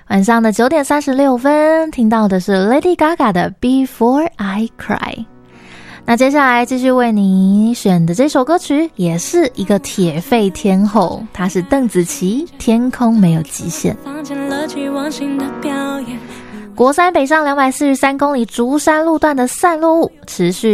晚上的9点36分，听到的是 Lady Gaga 的 Before I Cry。那接下来继续为你选的这首歌曲也是一个铁肺天后，她是邓紫棋，天空没有极限。国三北上243公里竹山路段的散落物持续